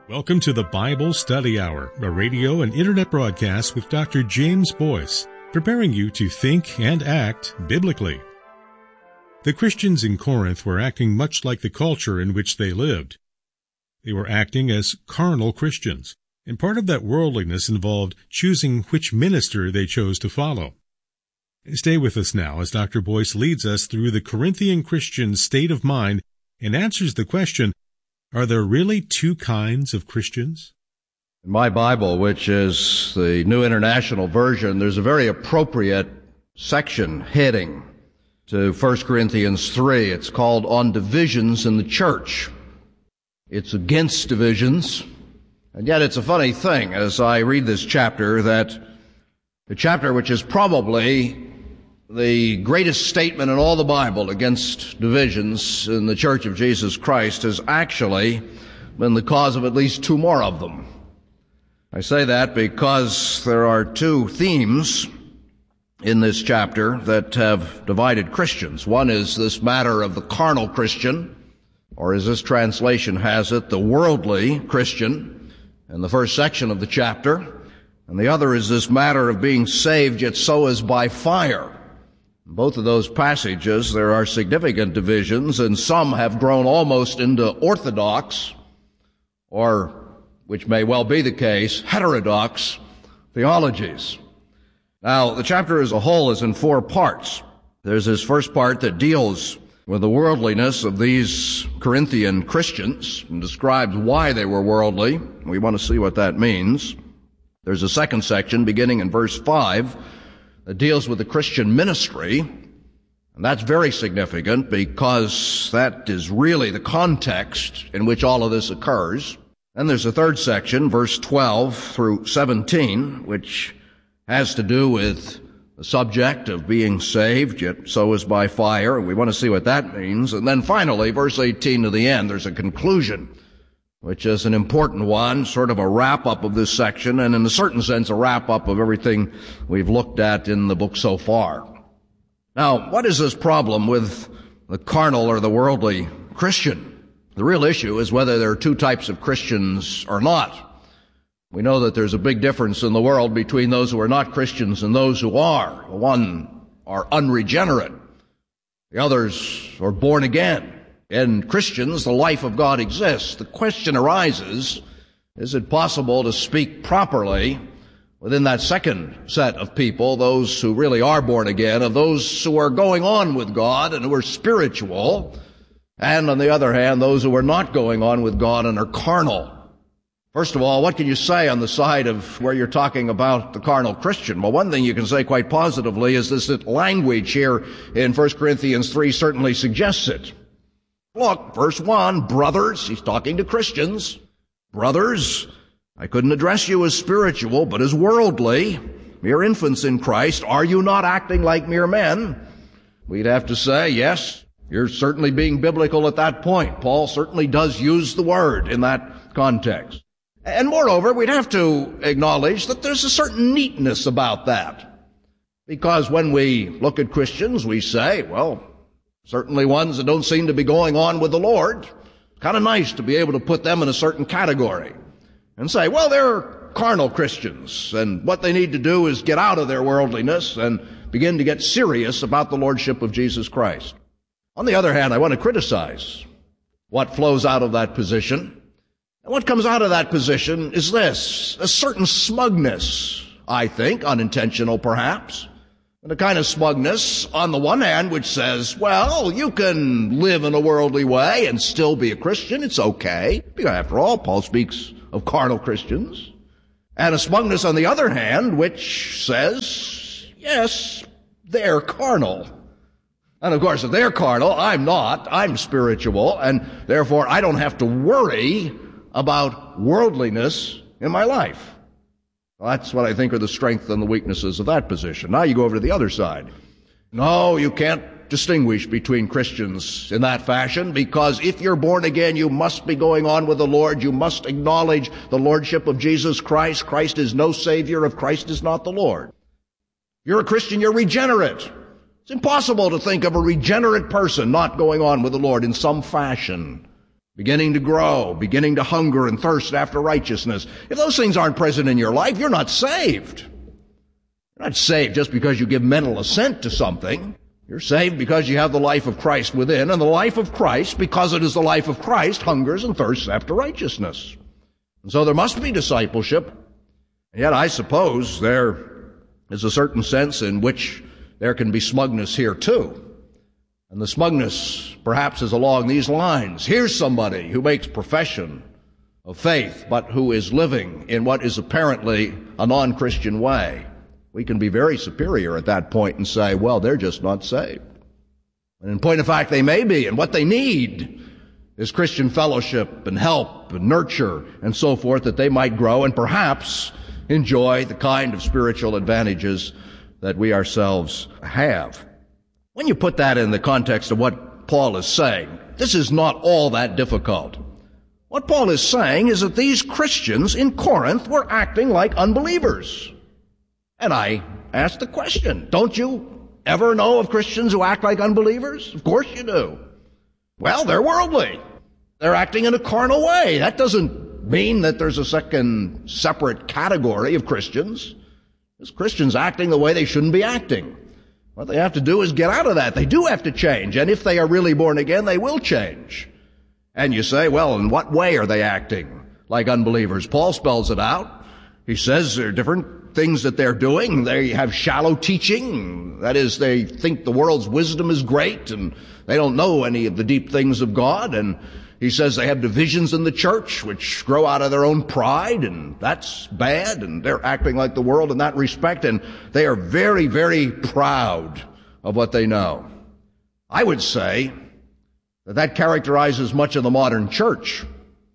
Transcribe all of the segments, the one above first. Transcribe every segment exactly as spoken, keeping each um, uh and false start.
Welcome to the Bible Study Hour, a radio and internet broadcast with Doctor James Boyce, preparing you to think and act biblically. The Christians in Corinth were acting much like the culture in which they lived. They were acting as carnal Christians, and part of that worldliness involved choosing which minister they chose to follow. Stay with us now as Doctor Boyce leads us through the Corinthian Christians' state of mind and answers the question, are there really two kinds of Christians? In my Bible, which is the New International Version, there's a very appropriate section heading to First Corinthians three. It's called On Divisions in the Church. It's against divisions, and yet it's a funny thing as I read this chapter that the chapter which is probably the greatest statement in all the Bible against divisions in the Church of Jesus Christ has actually been the cause of at least two more of them. I say that because there are two themes in this chapter that have divided Christians. One is this matter of the carnal Christian, or as this translation has it, the worldly Christian, in the first section of the chapter. And the other is this matter of being saved, yet so as by fire. In both of those passages, there are significant divisions, and some have grown almost into orthodox, or, which may well be the case, heterodox theologies. Now, the chapter as a whole is in four parts. There's this first part that deals with the worldliness of these Corinthian Christians and describes why they were worldly. We want to see what that means. There's a second section beginning in verse five that deals with the Christian ministry, and that's very significant because that is really the context in which all of this occurs. Then there's a third section, verse twelve through seventeen, which has to do with the subject of being saved, yet so is by fire, and we want to see what that means. And then finally, verse eighteen to the end, there's a conclusion, which is an important one, sort of a wrap-up of this section, and in a certain sense, a wrap-up of everything we've looked at in the book so far. Now, what is this problem with the carnal or the worldly Christian? The real issue is whether there are two types of Christians or not. We know that there's a big difference in the world between those who are not Christians and those who are. The one are unregenerate. The others are born again. In Christians, the life of God exists. The question arises, is it possible to speak properly within that second set of people, those who really are born again, of those who are going on with God and who are spiritual, and on the other hand, those who are not going on with God and are carnal? First of all, what can you say on the side of where you're talking about the carnal Christian? Well, one thing you can say quite positively is this, that language here in First Corinthians three certainly suggests it. Look, verse one, brothers, he's talking to Christians. Brothers, I couldn't address you as spiritual, but as worldly, mere infants in Christ. Are you not acting like mere men? We'd have to say, yes, you're certainly being biblical at that point. Paul certainly does use the word in that context. And moreover, we'd have to acknowledge that there's a certain neatness about that. Because when we look at Christians, we say, well, certainly ones that don't seem to be going on with the Lord. Kind of nice to be able to put them in a certain category and say, well, they're carnal Christians, and what they need to do is get out of their worldliness and begin to get serious about the Lordship of Jesus Christ. On the other hand, I want to criticize what flows out of that position. And what comes out of that position is this, a certain smugness, I think, unintentional perhaps. And a kind of smugness on the one hand which says, well, you can live in a worldly way and still be a Christian. It's okay. Because after all, Paul speaks of carnal Christians. And a smugness on the other hand which says, yes, they're carnal. And of course, if they're carnal, I'm not. I'm spiritual. And therefore, I don't have to worry about worldliness in my life. Well, that's what I think are the strengths and the weaknesses of that position. Now you go over to the other side. No, you can't distinguish between Christians in that fashion, because if you're born again, you must be going on with the Lord. You must acknowledge the Lordship of Jesus Christ. Christ is no Savior if Christ is not the Lord. You're a Christian, you're regenerate. It's impossible to think of a regenerate person not going on with the Lord in some fashion. beginning to grow, beginning to hunger and thirst after righteousness. If those things aren't present in your life, you're not saved. You're not saved just because you give mental assent to something. You're saved because you have the life of Christ within, and the life of Christ, because it is the life of Christ, hungers and thirsts after righteousness. And so there must be discipleship. And yet I suppose there is a certain sense in which there can be smugness here too. And the smugness perhaps is along these lines. Here's somebody who makes profession of faith, but who is living in what is apparently a non-Christian way. We can be very superior at that point and say, well, they're just not saved. And in point of fact, they may be, and what they need is Christian fellowship and help and nurture and so forth, that they might grow and perhaps enjoy the kind of spiritual advantages that we ourselves have. When you put that in the context of what Paul is saying, this is not all that difficult. What Paul is saying is that these Christians in Corinth were acting like unbelievers. And I ask the question, don't you ever know of Christians who act like unbelievers? Of course you do. Well, they're worldly. They're acting in a carnal way. That doesn't mean that there's a second separate category of Christians. There's Christians acting the way they shouldn't be acting. What they have to do is get out of that. They do have to change. And if they are really born again, they will change. And you say, well, in what way are they acting like unbelievers? Paul spells it out. He says there are different things that they're doing. They have shallow teaching. That is, they think the world's wisdom is great and they don't know any of the deep things of God. And he says they have divisions in the church which grow out of their own pride, and that's bad, and they're acting like the world in that respect, and they are very, very proud of what they know. I would say that that characterizes much of the modern church.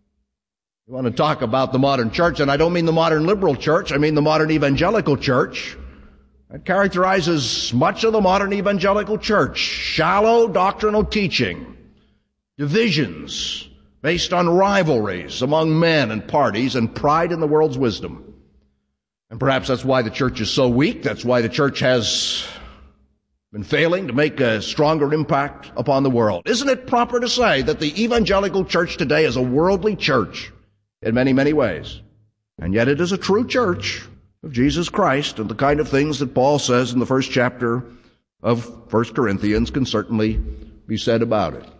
You want to talk about the modern church, and I don't mean the modern liberal church, I mean the modern evangelical church. That characterizes much of the modern evangelical church. Shallow doctrinal teaching. Divisions based on rivalries among men and parties, and pride in the world's wisdom. And perhaps that's why the church is so weak. That's why the church has been failing to make a stronger impact upon the world. Isn't it proper to say that the evangelical church today is a worldly church in many, many ways? And yet it is a true church of Jesus Christ, and the kind of things that Paul says in the first chapter of First Corinthians can certainly be said about it.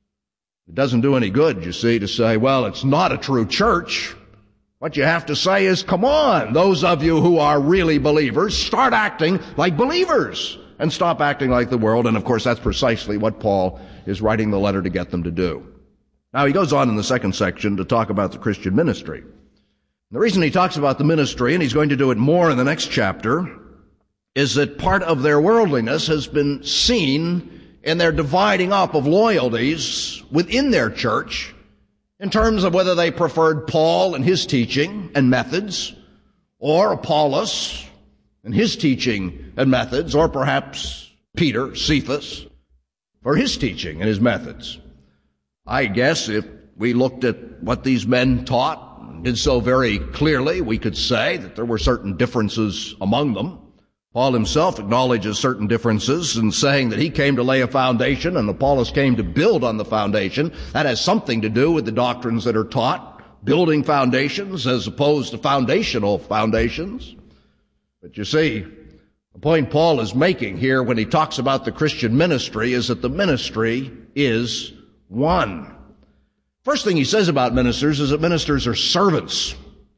It doesn't do any good, you see, to say, well, it's not a true church. What you have to say is, come on, those of you who are really believers, start acting like believers and stop acting like the world. And of course, that's precisely what Paul is writing the letter to get them to do. Now, he goes on in the second section to talk about the Christian ministry. The reason he talks about the ministry, and he's going to do it more in the next chapter, is that part of their worldliness has been seen in their dividing up of loyalties within their church in terms of whether they preferred Paul and his teaching and methods, or Apollos and his teaching and methods, or perhaps Peter, Cephas, for his teaching and his methods. I guess if we looked at what these men taught and did so very clearly, we could say that there were certain differences among them. Paul himself acknowledges certain differences in saying that he came to lay a foundation and Apollos came to build on the foundation. That has something to do with the doctrines that are taught, building foundations as opposed to foundational foundations. But you see, the point Paul is making here when he talks about the Christian ministry is that the ministry is one. First thing he says about ministers is that ministers are servants.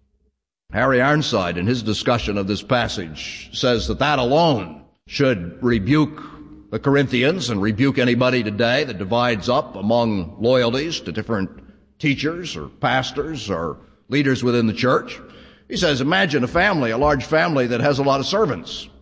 Harry Ironside, in his discussion of this passage, says that that alone should rebuke the Corinthians and rebuke anybody today that divides up among loyalties to different teachers or pastors or leaders within the church. He says, imagine a family, a large family that has a lot of servants.